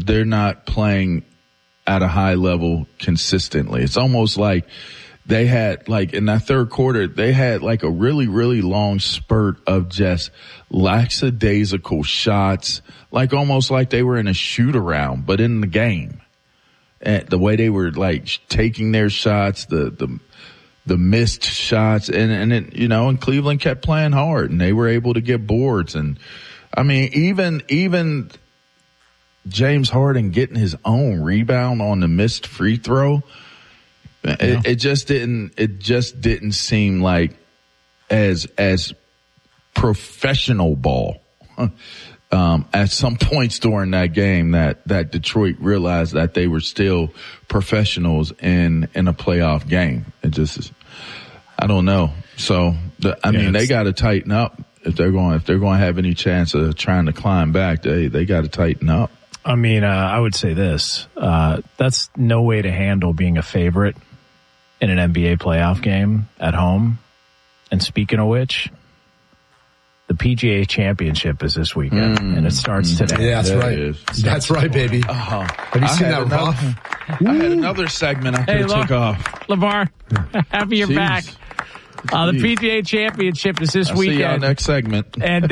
they're not playing at a high level consistently. It's almost like they had, like, in that third quarter, they had like a really, really long spurt of just lackadaisical shots, like almost like they were in a shoot around, but in the game. And the way they were like taking their shots, the missed shots, and it, you know, and Cleveland kept playing hard and they were able to get boards. And I mean, even James Harden getting his own rebound on the missed free throw, it just didn't seem like as professional ball. At some points during that game that Detroit realized that they were still professionals in a playoff game. It just, I don't know. So I mean, they got to tighten up if they're going to have any chance of trying to climb back. They got to tighten up. I mean, I would say this, that's no way to handle being a favorite in an NBA playoff game at home. And speaking of which, the PGA Championship is this weekend, and it starts today. Yeah, that's right. That's right, baby. Have you seen that rough? I had another segment I could have took off. LeVar, happy you're back. The PGA Championship is this weekend. See y'all next segment. And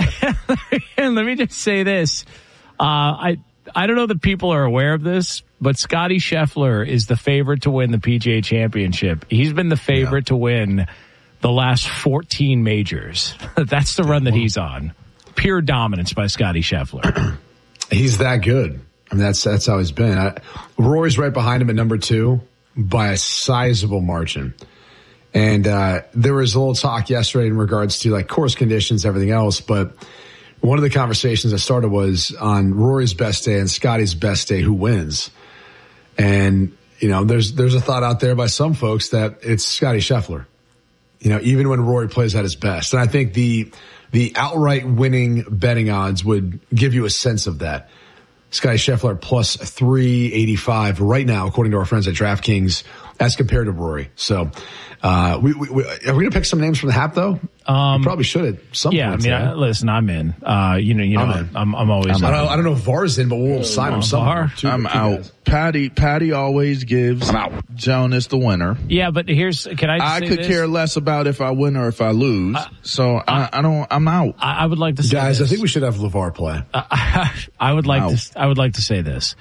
let me just say this. I don't know that people are aware of this, but Scottie Scheffler is the favorite to win the PGA Championship. He's been the favorite to win the last 14 majors. That's the run that he's on. Pure dominance by Scottie Scheffler. He's that good. I mean, that's how he's been. Rory's right behind him at number 2 by a sizable margin. And there was a little talk yesterday in regards to like course conditions, everything else. But one of the conversations I started was on Rory's best day and Scottie's best day, who wins. And, you know, there's a thought out there by some folks that it's Scottie Scheffler. You know, even when Rory plays at his best. And I think the outright winning betting odds would give you a sense of that. Scottie Scheffler plus 385 right now, according to our friends at DraftKings, as compared to Rory. So, are we going to pick some names from the hat though? We probably should at some point. I mean, listen, I'm in. I'm always. I don't know if VAR's in, but we'll sign him somewhere. I'm out. Patty always gives. I'm out. Jonas the winner. Yeah, but I could care less about if I win or if I lose. I'm out. I would like to say guys, this. I think we should have LeVar play. I would like to say this.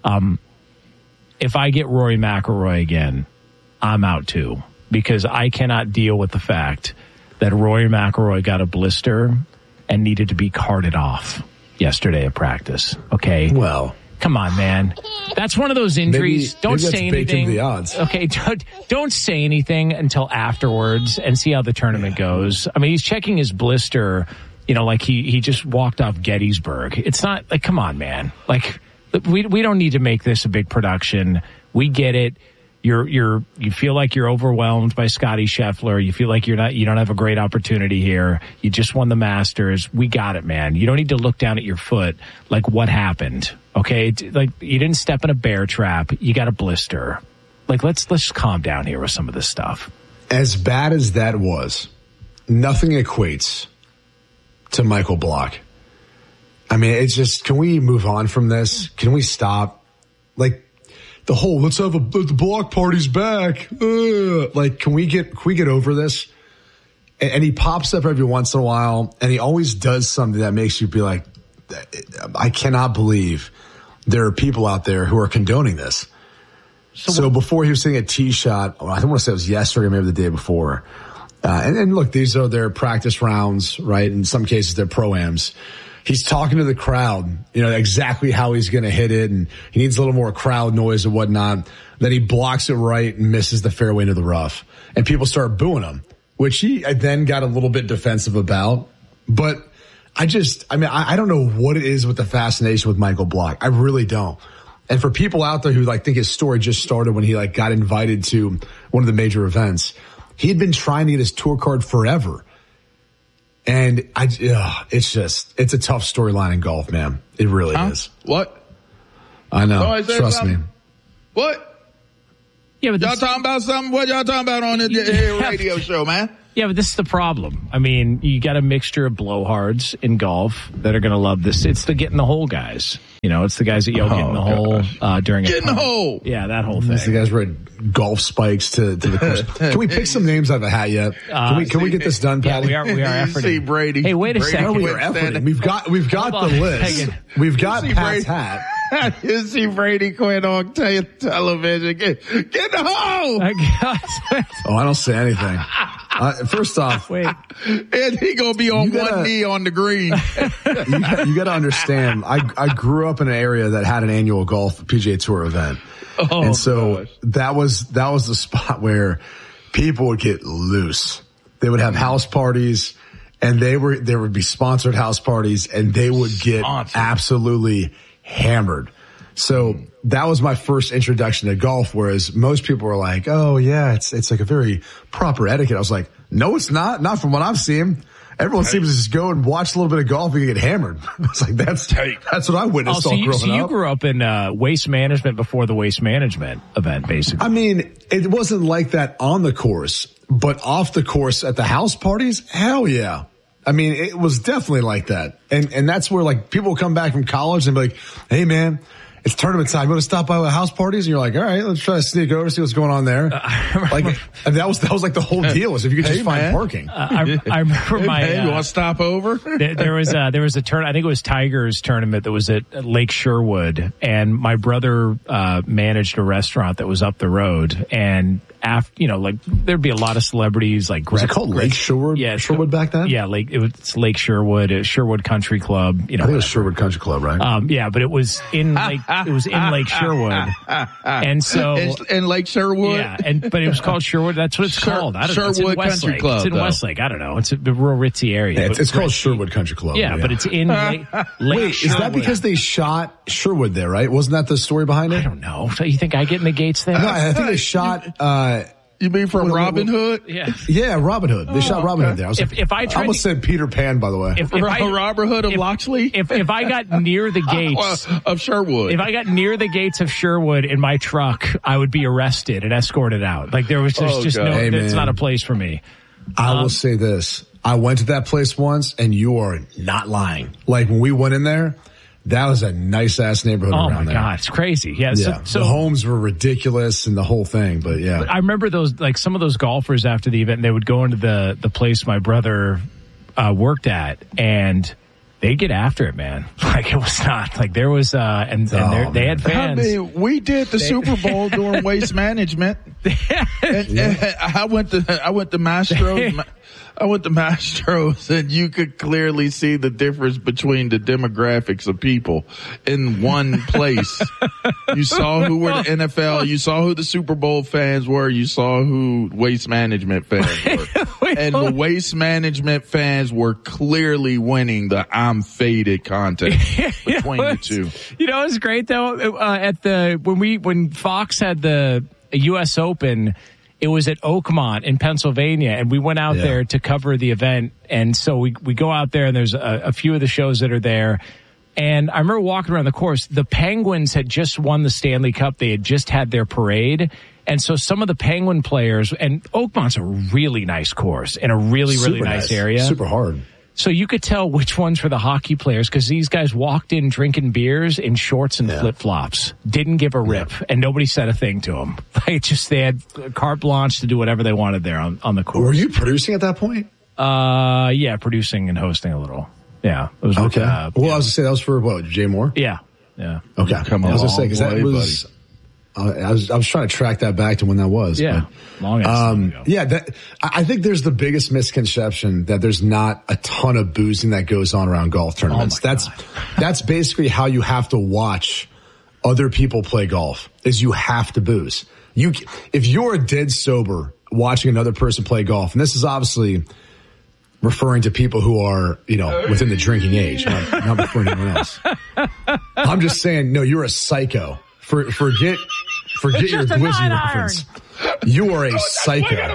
If I get Rory McIlroy again, I'm out too, because I cannot deal with the fact that Rory McIlroy got a blister and needed to be carted off yesterday at practice. Okay. Well, come on, man. That's one of those injuries. Don't say anything. The odds. Okay. Don't say anything until afterwards and see how the tournament goes. I mean, he's checking his blister, you know, like he just walked off Gettysburg. It's not like, come on, man. Like, we don't need to make this a big production. We get it. You feel like you're overwhelmed by Scottie Scheffler. You feel like you don't have a great opportunity here. You just won the Masters. We got it, man. You don't need to look down at your foot like what happened. Okay. Like, you didn't step in a bear trap. You got a blister. Like, let's just calm down here with some of this stuff. As bad as that was, nothing equates to Michael Block. I mean, it's just, can we move on from this? Can we stop? Like, the whole, let's have the block party's back. Like, can we get over this? And he pops up every once in a while, and he always does something that makes you be like, I cannot believe there are people out there who are condoning this. So before he was hitting a tee shot, I don't want to say it was yesterday or maybe the day before. And look, these are their practice rounds, right? In some cases, they're pro-ams. He's talking to the crowd, you know, exactly how he's going to hit it, and he needs a little more crowd noise and whatnot. Then he blocks it right and misses the fairway into the rough. And people start booing him, which he then got a little bit defensive about. But I don't know what it is with the fascination with Michael Block. I really don't. And for people out there who like think his story just started when he like got invited to one of the major events, he had been trying to get his tour card forever. And it's a tough storyline in golf, man. It really is. What? I know. Trust me. What? Yeah, but y'all talking about something? What y'all talking about on the radio show, man? Yeah, but this is the problem. I mean, you got a mixture of blowhards in golf that are going to love this. It's the get in the hole guys. You know, it's the guys that yell get in the hole during get in the hole. Yeah, that whole thing. It's the guys who wear golf spikes to the course. Can we pick some names out of a hat yet? Can we get this done, Patty? Yeah, we are efforting. See Brady. Hey, wait a second. We are efforting. We've got the list. We've got Pat's hat. You see Brady Quinn on television. Get in the hole. Oh, I don't say anything. First off, wait, and he gonna be on one knee on the green. You got to understand. I grew up in an area that had an annual golf PGA Tour event, and so that was the spot where people would get loose. They would have house parties, and there would be sponsored house parties, and they would get absolutely hammered. So that was my first introduction to golf, whereas most people were like, oh yeah, it's like a very proper etiquette. I was like, no, it's not. Not from what I've seen. Everyone seems to just go and watch a little bit of golf and get hammered. It's like, that's what I witnessed all growing up. So you grew up in waste management before the waste management event, basically. I mean, it wasn't like that on the course, but off the course at the house parties, hell yeah. I mean, it was definitely like that. And that's where like people come back from college and be like, hey man, it's tournament time. You want to stop by with house parties? And you're like, all right, let's try to sneak over, see what's going on there. And that was like the whole deal was if you could just find parking. I remember you want to stop over? There was a turn. I think it was Tiger's tournament that was at Lake Sherwood, and my brother managed a restaurant that was up the road. And after, like there'd be a lot of celebrities like was it called Lake Sherwood? Yeah, Sherwood back then. Yeah, it's Lake Sherwood, Sherwood Country Club. I think it was Sherwood Country Club, right? Yeah, but it was in Lake Sherwood, and so in Lake Sherwood. Yeah, but it was called Sherwood. That's what it's called. I don't know. It's in Country Club. It's in Westlake. I don't know. It's a real ritzy area. Yeah, it's called Sherwood Country Club. Yeah, but it's in Lake Wait, Sherwood. Is that because they shot Sherwood there? Right? Wasn't that the story behind it? I don't know. So you think I get in the gates there? No, I think they shot. You mean from Robin Hood? Yeah, Robin Hood. They shot Robin Hood there. I almost said Peter Pan, by the way. Robin Hood of Loxley? If I got near the gates of Sherwood, if I got near the gates of Sherwood in my truck, I would be arrested and escorted out. Like there's just no. Hey, it's not a place for me. I will say this: I went to that place once, and you are not lying. Like when we went in there. That was a nice ass neighborhood around there. Oh my God, it's crazy. Yeah. So the homes were ridiculous and the whole thing, but yeah. I remember some of those golfers after the event, they would go into the place my brother worked at, and they'd get after it, man. Like it was not like there was, they had fans. I mean, we did the Super Bowl during waste management. And I went to Mastros. I went to Mastros, and you could clearly see the difference between the demographics of people in one place. You saw who were the NFL. You saw who the Super Bowl fans were. You saw who waste management fans were. And the waste management fans were clearly winning the I'm faded contest between the two. You know, it was great though. When Fox had the U.S. Open, it was at Oakmont in Pennsylvania, and we went out there to cover the event. And so we go out there, and there's a few of the shows that are there. And I remember walking around the course. The Penguins had just won the Stanley Cup. They had just had their parade. And so some of the Penguin players, and Oakmont's a really nice course in a really, really nice area. Super hard. So you could tell which ones were the hockey players because these guys walked in drinking beers in shorts and flip-flops. Didn't give a rip, and nobody said a thing to them. They had carte blanche to do whatever they wanted there on the course. Were you producing at that point? Yeah, producing and hosting a little. Yeah. It was okay. I was going to say that was for what, Jay Moore? Yeah. Okay. Come on. I was going to say, because that was... I was trying to track that back to when that was. Yeah. Long time ago. Yeah. I think there's the biggest misconception that there's not a ton of boozing that goes on around golf tournaments. That's basically how you have to watch other people play golf is you have to booze. If you're dead sober watching another person play golf, and this is obviously referring to people who are, within the drinking age, not referring to anyone else. I'm just saying, no, you're a psycho. Forget your Glizzy reference. You are a psycho.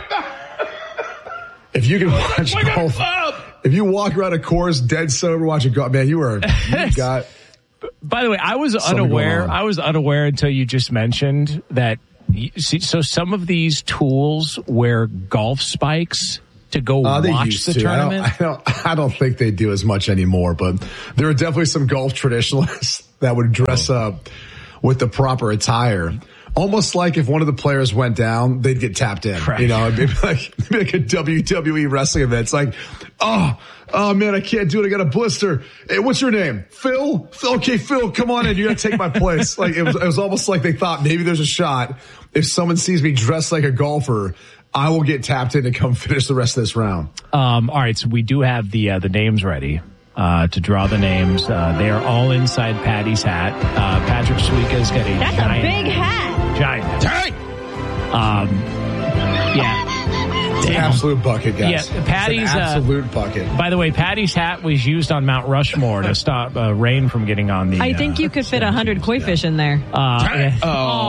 If you can watch golf, if you walk around a course dead sober watching golf, man, you got. By the way, I was unaware. I was unaware until you just mentioned that See, so some of these tools wear golf spikes to go watch the tournament. I don't think they do as much anymore, but there are definitely some golf traditionalists that would dress up with the proper attire. Almost like if one of the players went down, they'd get tapped in. Right. You know, it'd be like a WWE wrestling event. It's like, oh man, I can't do it. I got a blister. Hey, what's your name? Phil? Okay, Phil, come on in. You got to take my place. Like it was almost like they thought maybe there's a shot. If someone sees me dressed like a golfer, I will get tapped in to come finish the rest of this round. All right, so we do have the names ready. To draw the names. They are all inside Patty's hat. Patrick Suika's got a That's giant a big hat. Giant. Yeah. It's an absolute bucket, guys. Yeah, Patty's it's an absolute bucket. By the way, Patty's hat was used on Mount Rushmore to stop rain from getting on the. I think you could fit 100 koi fish in there. That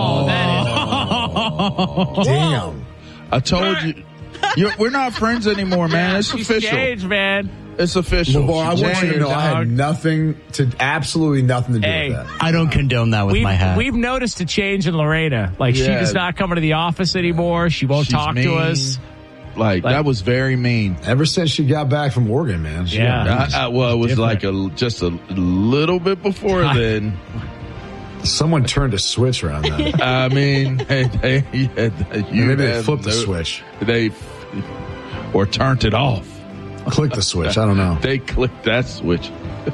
is. Damn. I told you. We're not friends anymore, man. It's official. Changed, man. It's official. LeVar, I want you to know I had absolutely nothing to do with that. I don't condone that with my hat. We've noticed a change in Lorena. Like, she does not come into the office anymore. She won't talk to us. Like, that was very mean. Ever since she got back from Oregon, man. Well, it was different. Like just a little bit before then. Someone turned a switch around then. I mean, maybe they flipped the switch. Or turned it off. Click the switch. I don't know. They clicked that switch.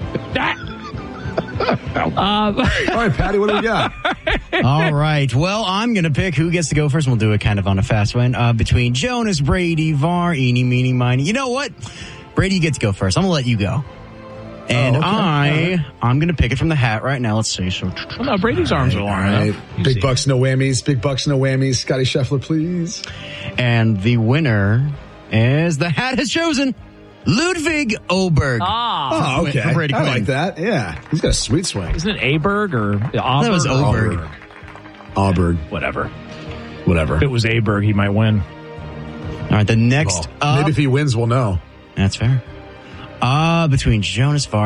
All right, Patty, what do we got? All right. Well, I'm going to pick who gets to go first. We'll do it kind of on a fast one. Between Jonas, Brady, VAR, Eeny, Meeny, Miny. You know what? Brady, you get to go first. I'm going to let you go. And I'm going to pick it from the hat right now. Let's see. So, well, no, Brady's arms are long enough. Big bucks, no whammies. Big bucks, no whammies. Scotty Scheffler, please. And the winner is the hat has chosen Ludwig Oberg. Oh, okay. I like that. Yeah. He's got a sweet swing. Isn't it Aberg or Auberg? That was Oberg. Auberg. Whatever. If it was Aberg, he might win. All right, the next up. Maybe if he wins, we'll know. That's fair. Between Jonas, VAR.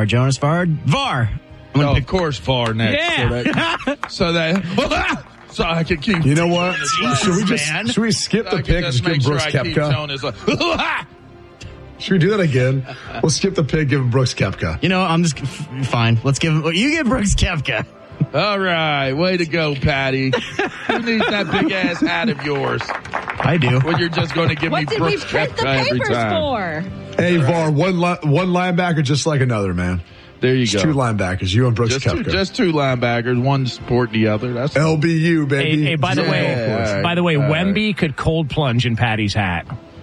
Of course, VAR next. Yeah. So I can keep. You know what? Should we skip the pick and just give Brooks Koepka? Should we do that again? We'll skip the pick, give him Brooks Koepka. You know, I'm just fine. Let's give him. You give Brooks Koepka. All right, way to go, Patty. Who needs that big ass hat of yours? I do. Well, you're just going to give me Brooks Koepka every time. Hey, VAR, one linebacker just like another, man. There you go. Two linebackers, you and Brooks Koepka. Just two linebackers, one supporting the other. That's LBU, baby. Hey, by the way, Wemby could cold plunge in Patty's hat.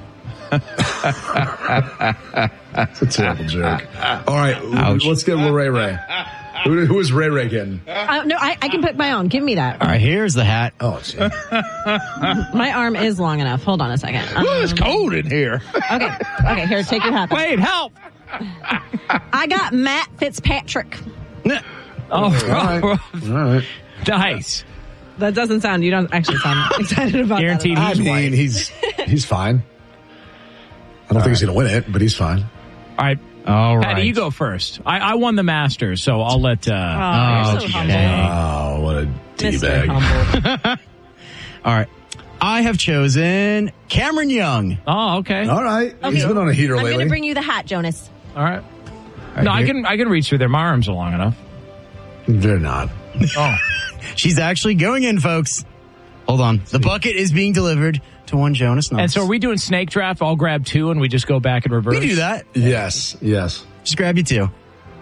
That's a terrible joke. All right, let's get Ray. Who is Ray getting? No, I can put my own. Give me that. All right, here's the hat. Oh, gee. My arm is long enough. Hold on a second. It's cold in here. Okay, here, take your hat back. Wait, help! I got Matt Fitzpatrick. All right. Nice. That doesn't sound, you don't actually sound excited about Guaranteed that. He's fine. I don't think he's going to win it, but he's fine. All right. Patty, you go first. I won the Masters, so I'll let... you're so humble. Oh, what a D-bag. All right. I have chosen Cameron Young. Oh, okay. All right. Okay. He's been on a heater lately. I'm going to bring you the hat, Jonas. All right. No, I can reach through there. My arms are long enough. They're not. Oh. She's actually going in, folks. Hold on. The bucket is being delivered to one Jonas. And so are we doing snake draft? I'll grab two and we just go back in reverse? We do that. Yes. Just grab you two.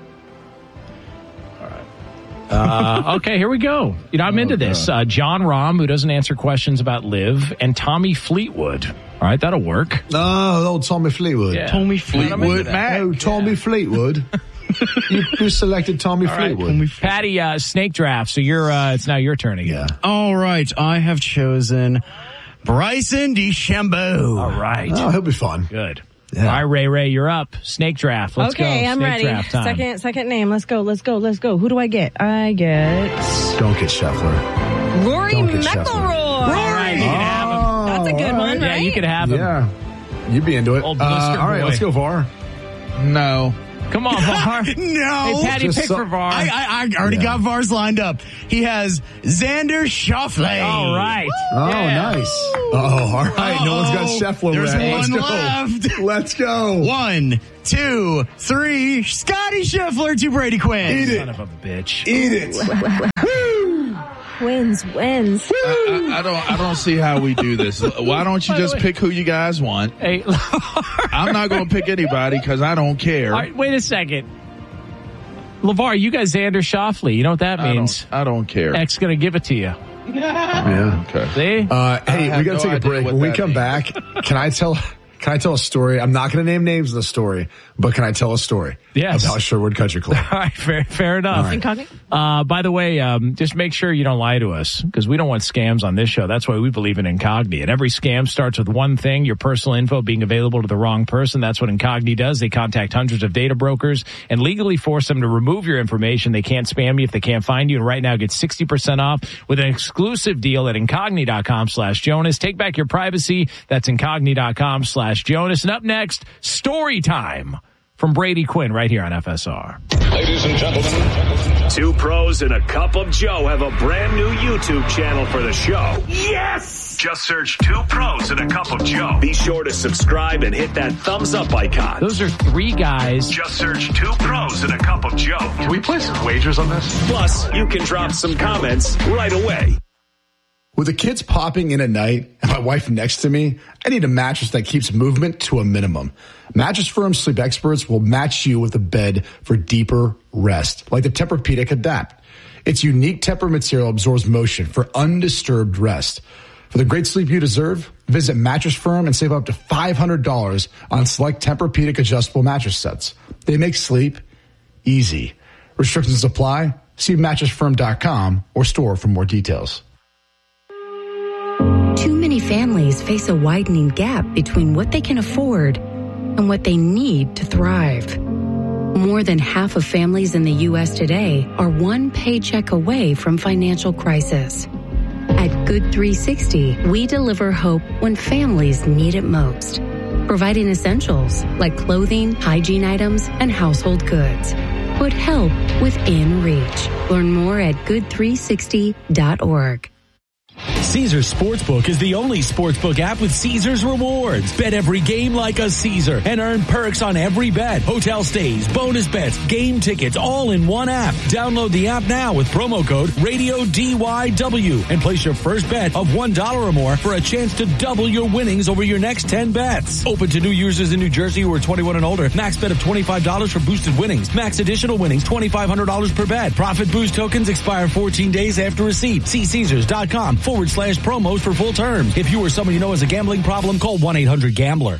Okay, here we go. You know, I'm into this. John Rahm, who doesn't answer questions about LIV, and Tommy Fleetwood. All right, that'll work. Oh, old Tommy Fleetwood. Yeah. Tommy Fleetwood. Oh, Tommy Fleetwood. You selected Tommy Fleetwood. Right. Patty, snake draft. So it's now your turn again. Yeah. All right, I have chosen Bryson DeChambeau. All right. Oh, he'll be fun. Good. Yeah. All right, Ray, you're up. Snake draft. Let's go. Okay, I'm Snake ready. Draft time. Second name. Let's go. Who do I get? I get Don't get Scheffler. Rory Don't get McIlroy. All right, you can have him. That's a good one, Yeah, right? you can have him. Yeah. You'd be into it. Old blister all right, boy. let's go VAR. No. Come on, Var. No. Hey, Patty, Just pick for Var. I already got Vars lined up. He has Xander Schauffele. All right. Oh, Yeah. nice. Oh, all right. No one's got Scheffler There's left. one Let's go. left. Let's go. 1, 2, 3. Scotty Scheffler to Brady Quinn. Eat Son it. of a bitch. Eat it. Wins. I don't see how we do this. Why don't you just pick who you guys want? Hey, I'm not going to pick anybody because I don't care. all right, wait a second. LeVar, you got Xander Schauffele. You know what that means? I don't care. X going to give it to you. Yeah. Okay. See? Hey, have we got to no take a idea break. what When we that come means. back, can I tell a story? I'm not going to name names of the story, but can I tell a story? Yes. About Sherwood Country Club? All right, fair enough. right. Incognito? By the way, just make sure you don't lie to us because we don't want scams on this show. That's why we believe in Incogni. And every scam starts with one thing, your personal info being available to the wrong person. That's what Incogni does. They contact hundreds of data brokers and legally force them to remove your information. They can't spam you if they can't find you. And right now, get 60% off with an exclusive deal at Incogni.com/Jonas. Take back your privacy. That's Incogni.com/Jonas. And up next, story time from Brady Quinn right here on FSR. Ladies and gentlemen, Two pros and a cup of Joe have a brand new YouTube channel for the show. Yes! Just search Two Pros and a Cup of Joe. Be sure to subscribe and hit that thumbs up icon. Those are three guys. Just search Two Pros and a Cup of Joe. can we play some wagers on this? Plus, you can drop some comments right away. With the kids popping in at night and my wife next to me, I need a mattress that keeps movement to a minimum. Mattress Firm Sleep Experts will match you with a bed for deeper rest, like the Tempur-Pedic Adapt. Its unique Tempur material absorbs motion for undisturbed rest. For the great sleep you deserve, visit Mattress Firm and save up to $500 on select Tempur-Pedic adjustable mattress sets. They make sleep easy. Restrictions apply. See mattressfirm.com or store for more details. Too many families face a widening gap between what they can afford and what they need to thrive. More than half of families in the U.S. today are one paycheck away from financial crisis. At Good 360, we deliver hope when families need it most, providing essentials like clothing, hygiene items, and household goods. Put help within reach. Learn more at good360.org. Caesars Sportsbook is the only sportsbook app with Caesars rewards. Bet every game like a Caesar and earn perks on every bet. Hotel stays, bonus bets, game tickets, all in one app. Download the app now with promo code RADIODYW and place your first bet of $1 or more for a chance to double your winnings over your next 10 bets. Open to new users in New Jersey who are 21 and older. Max bet of $25 for boosted winnings. Max additional winnings, $2,500 per bet. Profit boost tokens expire 14 days after receipt. See Caesars.com/promos for full terms. If you or someone you know has a gambling problem, call 1-800-GAMBLER.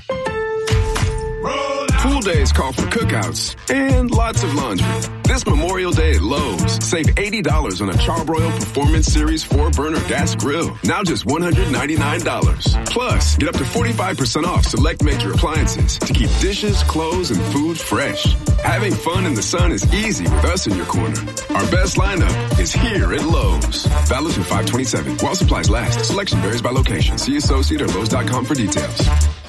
Pool days call for cookouts and lots of laundry. This Memorial Day at Lowe's, save $80 on a Charbroil Performance Series 4-burner gas grill. Now just $199. Plus, get up to 45% off select major appliances to keep dishes, clothes, and food fresh. Having fun in the sun is easy with us in your corner. Our best lineup is here at Lowe's. Valid through 5/27. While supplies last. Selection varies by location. See associate or Lowe's.com for details.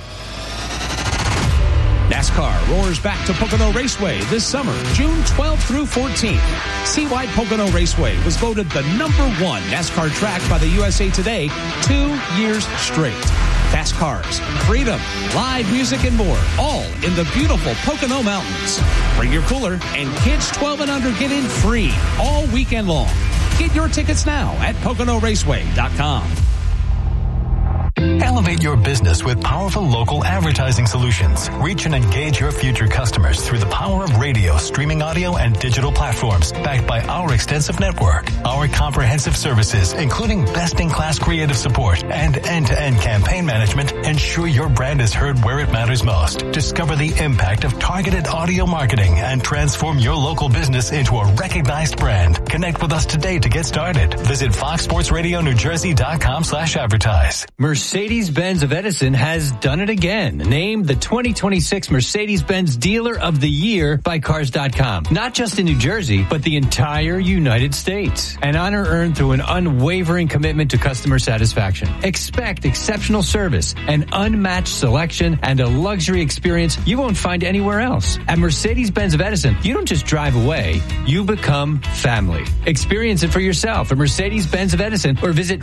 NASCAR roars back to Pocono Raceway this summer, June 12th through 14th. See why Pocono Raceway was voted the #1 NASCAR track by the USA Today 2 years straight. Fast cars, freedom, live music, and more, all in the beautiful Pocono Mountains. Bring your cooler, and kids 12 and under get in free all weekend long. Get your tickets now at PoconoRaceway.com. Elevate your business with powerful local advertising solutions. Reach and engage your future customers through the power of radio, streaming audio, and digital platforms backed by our extensive network. Our comprehensive services, including best-in-class creative support and end-to-end campaign management, ensure your brand is heard where it matters most. Discover the impact of targeted audio marketing and transform your local business into a recognized brand. Connect with us today to get started. Visit FoxSportsRadioNewJersey.com/advertise. Mercedes Mercedes-Benz of Edison has done it again. Named the 2026 Mercedes-Benz Dealer of the Year by Cars.com. Not just in New Jersey, but the entire United States. An honor earned through an unwavering commitment to customer satisfaction. Expect exceptional service, an unmatched selection, and a luxury experience you won't find anywhere else. At Mercedes-Benz of Edison, you don't just drive away, you become family. Experience it for yourself at Mercedes-Benz of Edison or visit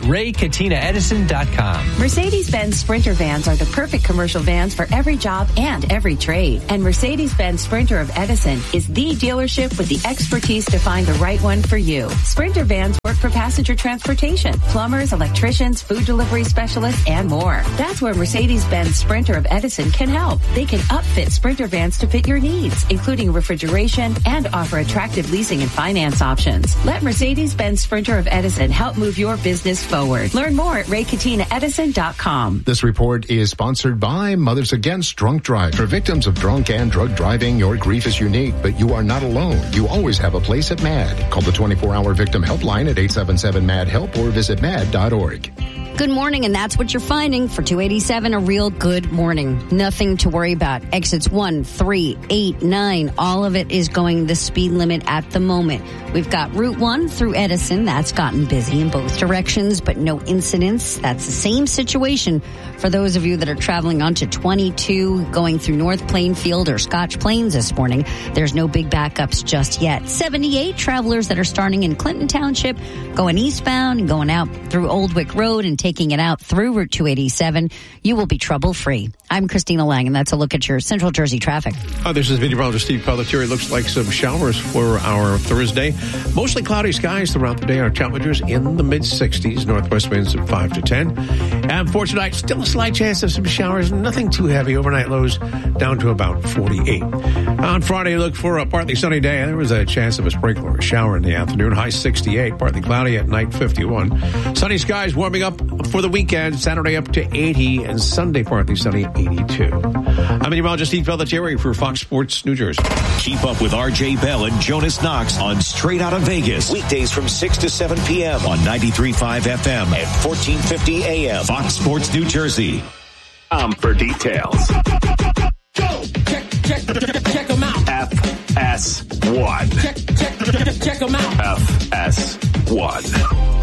RayCatinaEdison.com. Mercedes-Benz Sprinter vans are the perfect commercial vans for every job and every trade. And Mercedes-Benz Sprinter of Edison is the dealership with the expertise to find the right one for you. Sprinter vans work for passenger transportation, plumbers, electricians, food delivery specialists, and more. That's where Mercedes-Benz Sprinter of Edison can help. They can upfit Sprinter vans to fit your needs, including refrigeration, and offer attractive leasing and finance options. Let Mercedes-Benz Sprinter of Edison help move your business forward. Learn more at RayCatinaEdison.com. This report is sponsored by Mothers Against Drunk Drive. For victims of drunk and drug driving, your grief is unique, but you are not alone. You always have a place at MAD. Call the 24-hour victim helpline at 877-MAD-HELP or visit mad.org. Good morning, and that's what you're finding for 287, a real good morning. Nothing to worry about. Exits 1, 3, 8, 9, all of it is going the speed limit at the moment. We've got Route 1 through Edison. That's gotten busy in both directions, but no incidents. That's the same situation for those of you that are traveling onto 22, going through North Plainfield or Scotch Plains this morning. There's no big backups just yet. 78 travelers that are starting in Clinton Township, going eastbound and going out through Oldwick Road and taking it out through Route 287. You will be trouble-free. I'm Christina Lang, and that's a look at your Central Jersey traffic. This is meteorologist Steve Pelletier. It looks like some showers for our Thursday. Mostly cloudy skies throughout the day. Our temperatures in the mid-60s. Northwest winds at 5 to 10. And for tonight, still a slight chance of some showers. Nothing too heavy. Overnight lows down to about 48. On Friday, look for a partly sunny day. There was a chance of a sprinkle or a shower in the afternoon. High 68. Partly cloudy at night 51. Sunny skies warming up for the weekend. Saturday up to 80. And Sunday partly sunny 82. I'm meteorologist Steve Pelletier for Fox Sports New Jersey. Keep up with RJ Bell and Jonas Knox on Straight Outta Vegas. Weekdays from 6 to 7 p.m. on 93.5 FM and 1450 AM. Fox Sports New Jersey. For details. Go! Check them out. FS1. Check them out. FS1.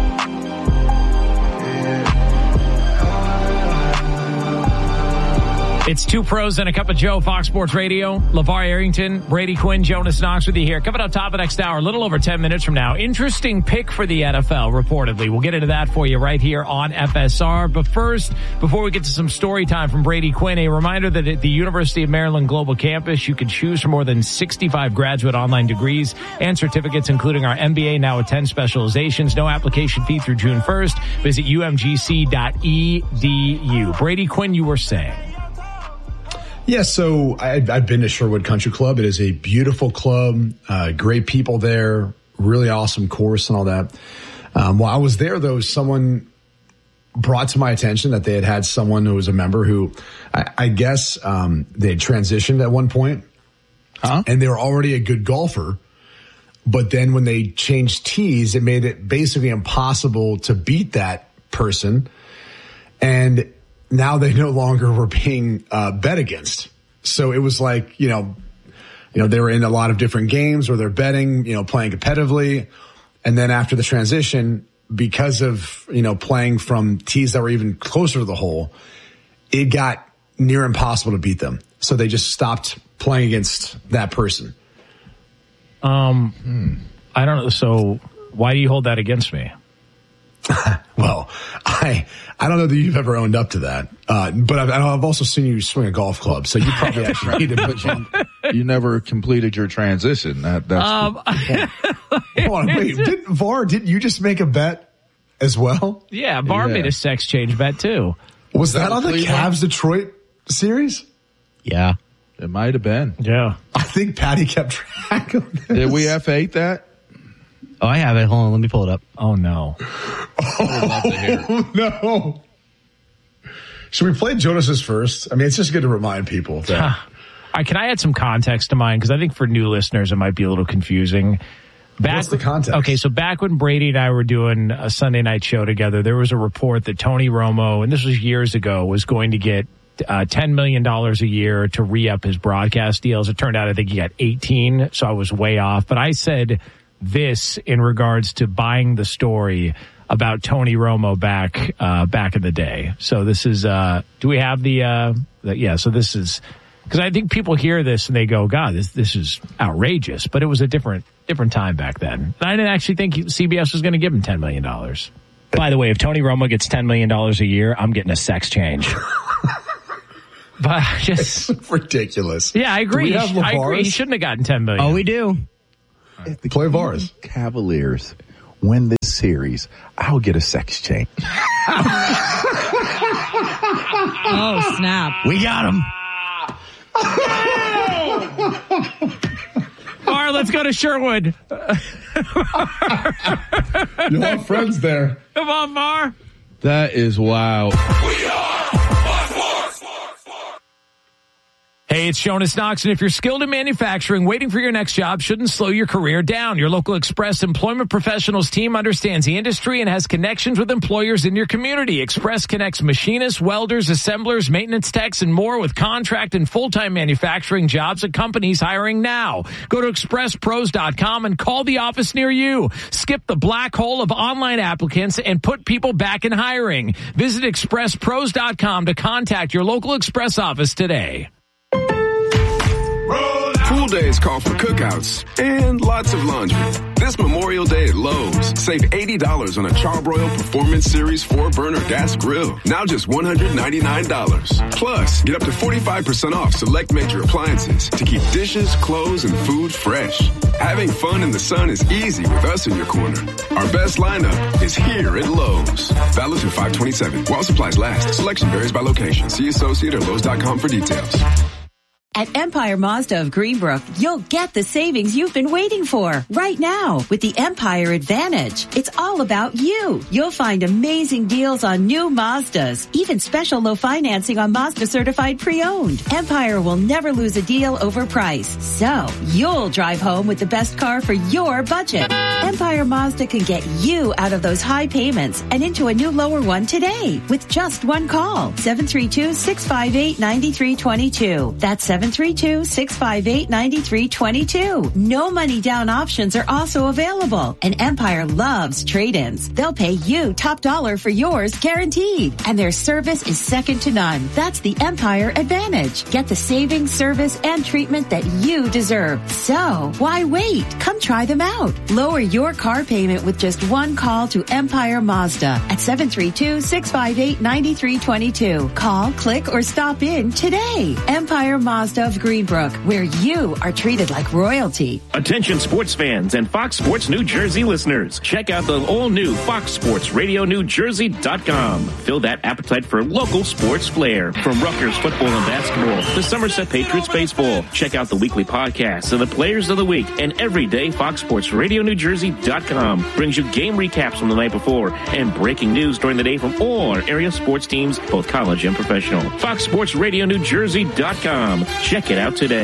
It's two pros and a cup of Joe, Fox Sports Radio. LeVar Arrington, Brady Quinn, Jonas Knox with you here. Coming up top of next hour, a little over 10 minutes from now. Interesting pick for the NFL, reportedly. We'll get into that for you right here on FSR. But first, before we get to some story time from Brady Quinn, a reminder that at the University of Maryland Global Campus, you can choose from more than 65 graduate online degrees and certificates, including our MBA, now with 10 specializations. No application fee through June 1st. Visit umgc.edu. Brady Quinn, you were saying. Yeah, so I've been to Sherwood Country Club. It is a beautiful club, great people there, really awesome course and all that. While I was there, though, someone brought to my attention that they had someone who was a member who I guess they had transitioned at one point, and they were already a good golfer. But then when they changed tees, it made it basically impossible to beat that person. And now they no longer were being bet against. So it was like, you know, they were in a lot of different games where they're betting, playing competitively. And then after the transition, because of, playing from tees that were even closer to the hole, it got near impossible to beat them. So they just stopped playing against that person. I don't know. So why do you hold that against me? Well, I don't know that you've ever owned up to that, but I've also seen you swing a golf club, so you probably actually need to put you never completed your transition. That's Hold on, wait, didn't you just make a bet as well? Yeah, VAR made a sex change bet too. Was that on the Cavs Detroit series? Yeah, it might have been. Yeah, I think Patty kept track of this. Did we F8 that? Oh, I have it. Hold on, let me pull it up. Oh, no. Oh, no. Should we play Jonas's first? I mean, it's just good to remind people of that. Can I add some context to mine? Because I think for new listeners, it might be a little confusing. What's the context? Okay, so back when Brady and I were doing a Sunday night show together, there was a report that Tony Romo, and this was years ago, was going to get $10 million a year to re-up his broadcast deals. It turned out I think he got 18, so I was way off. But I said this in regards to buying the story about Tony Romo back in the day. So this is, do we have so this is, because I think people hear this and they go, God, this is outrageous. But it was a different time back then. I didn't actually think CBS was going to give him $10 million. By the way, if Tony Romo gets $10 million a year, I'm getting a sex change. But just it's ridiculous. Yeah, I agree. Do we have I agree. He shouldn't have gotten $10 million. Oh, we do. If the Play Vars. Cavaliers win this series, I'll get a sex change. Oh, snap. We got him. Mar, let's go to Sherwood. You'll have friends there. Come on, Mar. That is wild. Hey, it's Jonas Knox, and if you're skilled in manufacturing, waiting for your next job shouldn't slow your career down. Your local Express Employment Professionals team understands the industry and has connections with employers in your community. Express connects machinists, welders, assemblers, maintenance techs, and more with contract and full-time manufacturing jobs at companies hiring now. Go to expresspros.com and call the office near you. Skip the black hole of online applicants and put people back in hiring. Visit expresspros.com to contact your local Express office today. Pool days call for cookouts and lots of laundry. This Memorial Day at Lowe's, save $80 on a Charbroil Performance Series 4-burner gas grill. Now just $199. Plus, get up to 45% off select major appliances to keep dishes, clothes, and food fresh. Having fun in the sun is easy with us in your corner. Our best lineup is here at Lowe's. Valid through 5/27. While supplies last. Selection varies by location. See associate or Lowe's.com for details. At Empire Mazda of Greenbrook, you'll get the savings you've been waiting for right now with the Empire Advantage. It's all about you. You'll find amazing deals on new Mazdas, even special low financing on Mazda certified pre-owned. Empire will never lose a deal over price. So you'll drive home with the best car for your budget. Empire Mazda can get you out of those high payments and into a new lower one today with just one call. 732-658-9322. That's 732-658-9322. No money down options are also available. And Empire loves trade-ins. They'll pay you top dollar for yours guaranteed. And their service is second to none. That's the Empire Advantage. Get the savings, service, and treatment that you deserve. So why wait? Come try them out. Lower your car payment with just one call to Empire Mazda at 732-658-9322. Call, click, or stop in today. Empire Mazda of Greenbrook, where you are treated like royalty. Attention sports fans and Fox Sports New Jersey listeners. Check out the all-new Fox Sports Radio New Jersey.com. Fill that appetite for local sports flair. From Rutgers football and basketball to Somerset Patriots baseball. Check out the weekly podcasts of the players of the week. And every day, Fox Sports Radio New Jersey.com brings you game recaps from the night before and breaking news during the day from all our area sports teams, both college and professional. Fox Sports Radio New Jersey.com. Check it out today.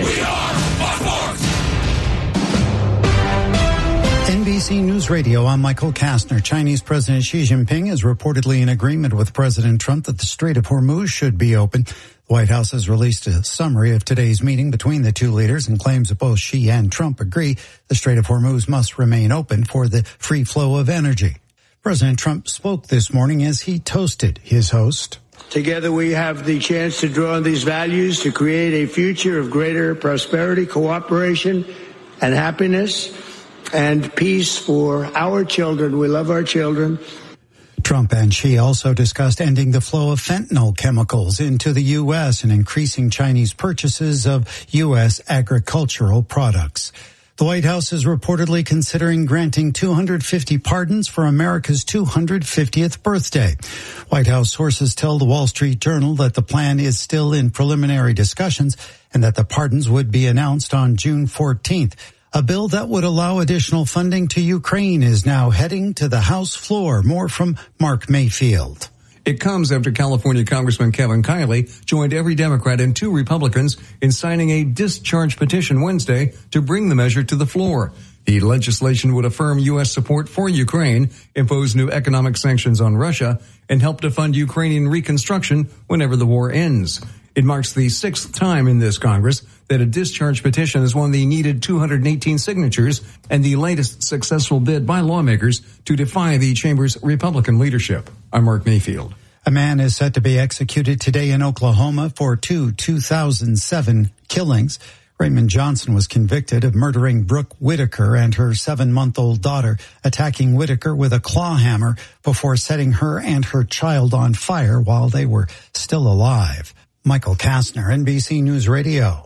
NBC News Radio, I'm Michael Kastner. Chinese President Xi Jinping is reportedly in agreement with President Trump that the Strait of Hormuz should be open. The White House has released a summary of today's meeting between the two leaders and claims that both Xi and Trump agree the Strait of Hormuz must remain open for the free flow of energy. President Trump spoke this morning as he toasted his host. Together we have the chance to draw on these values to create a future of greater prosperity, cooperation, and happiness and peace for our children. We love our children. Trump and Xi also discussed ending the flow of fentanyl chemicals into the U.S. and increasing Chinese purchases of U.S. agricultural products. The White House is reportedly considering granting 250 pardons for America's 250th birthday. White House sources tell the Wall Street Journal that the plan is still in preliminary discussions and that the pardons would be announced on June 14th. A bill that would allow additional funding to Ukraine is now heading to the House floor. More from Mark Mayfield. It comes after California Congressman Kevin Kiley joined every Democrat and 2 Republicans in signing a discharge petition Wednesday to bring the measure to the floor. The legislation would affirm U.S. support for Ukraine, impose new economic sanctions on Russia, and help to fund Ukrainian reconstruction whenever the war ends. It marks the 6th time in this Congress that a discharge petition has won the needed 218 signatures and the latest successful bid by lawmakers to defy the chamber's Republican leadership. I'm Mark Mayfield. A man is set to be executed today in Oklahoma for 2007 killings. Raymond Johnson was convicted of murdering Brooke Whitaker and her 7-month-old daughter, attacking Whitaker with a claw hammer before setting her and her child on fire while they were still alive. Michael Kastner, NBC News Radio.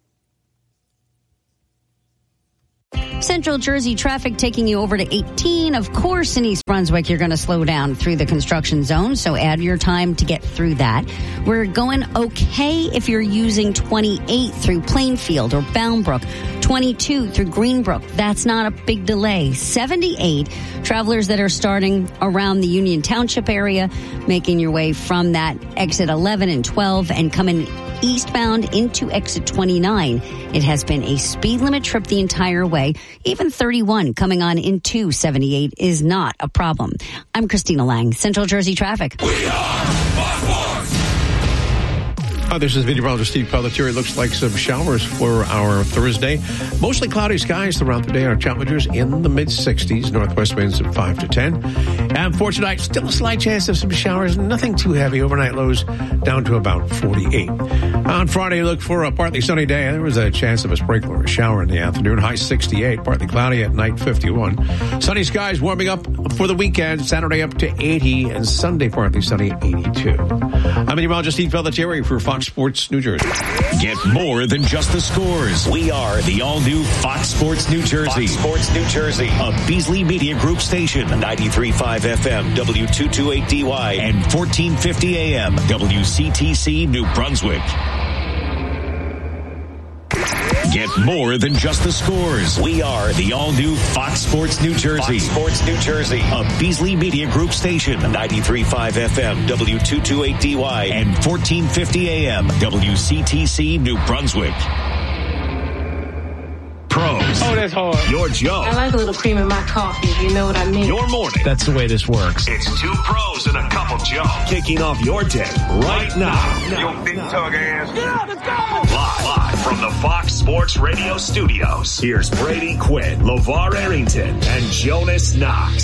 Central Jersey traffic taking you over to 18. Of course, in East Brunswick, you're going to slow down through the construction zone, so add your time to get through that. We're going okay if you're using 28 through Plainfield or Boundbrook, 22 through Greenbrook. That's not a big delay. 78 travelers that are starting around the Union Township area, making your way from that exit 11 and 12 and coming eastbound into exit 29. It has been a speed limit trip the entire way. Even 31 coming on into 78 is not a problem. I'm Christina Lang, Central Jersey Traffic. We are Fox Sports. This is meteorologist Steve Pelletier. It looks like some showers for our Thursday. Mostly cloudy skies throughout the day. Our temperatures in the mid-60s. Northwest winds of 5 to 10. And for tonight, still a slight chance of some showers. Nothing too heavy. Overnight lows down to about 48. On Friday, look for a partly sunny day. There was a chance of a sprinkle or a shower in the afternoon. High 68. Partly cloudy at night, 51. Sunny skies warming up for the weekend. Saturday up to 80. And Sunday partly sunny, 82. I'm meteorologist Steve Pelletier for Fox Sports New Jersey. Get more than just the scores. We are the all-new Fox Sports New Jersey. Fox Sports New Jersey. A Beasley Media Group station. 93.5 FM, W228DY, and 1450 AM, WCTC New Brunswick. Get more than just the scores. We are the all-new Fox Sports New Jersey. Fox Sports New Jersey. A Beasley Media Group station. 93.5 FM, W228DY, and 1450 AM, WCTC New Brunswick. Pros. Oh, that's hard. Your Joe. I like a little cream in my coffee, if you know what I mean. Your morning. That's the way this works. It's 2 pros and a cup of Joe. Kicking off your day right now. Yo, big tug ass. Yeah, let's go. Live from the Fox Sports Radio studios. Here's Brady Quinn, LeVar Arrington, and Jonas Knox.